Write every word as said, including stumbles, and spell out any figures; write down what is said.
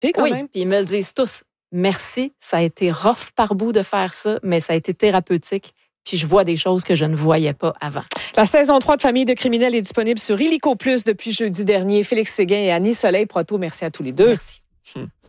quand oui, même. puis ils me le disent tous. Merci, ça a été rough par bout de faire ça, mais ça a été thérapeutique. Puis je vois des choses que je ne voyais pas avant. La saison trois de Famille de criminels est disponible sur Illico Plus depuis jeudi dernier. Félix Séguin et Annie Soleil-Proto, merci à tous les deux. Merci. Hum.